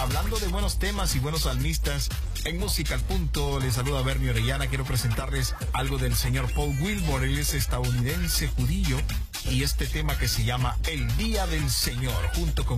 hablando de buenos temas y buenos salmistas, en Música al Punto les saluda Bernie Orellana. Quiero presentarles algo del señor Paul Wilbur. Él es estadounidense judío y este tema que se llama El Día del Señor, junto con